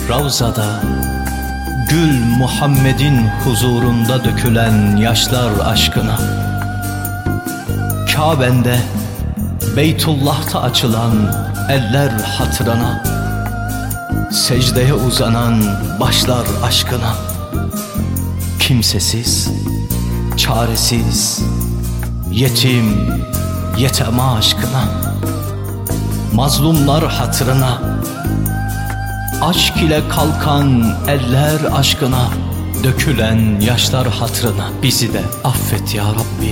Ravzada Gül Muhammed'in huzurunda dökülen yaşlar aşkına, Kabe'nde Beytullah'ta açılan eller hatırına, secdeye uzanan başlar aşkına, kimsesiz, çaresiz, yetim, yetema aşkına, mazlumlar hatırına, aşk ile kalkan eller aşkına, dökülen yaşlar hatırına bizi de affet ya Rabbi.